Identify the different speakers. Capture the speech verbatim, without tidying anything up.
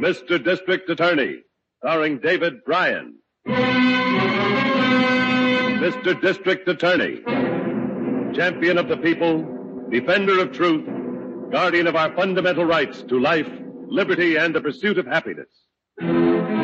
Speaker 1: Mister District Attorney, starring David Bryan. Mister District Attorney, champion of the people, defender of truth, guardian of our fundamental rights to life, liberty, and the pursuit of happiness.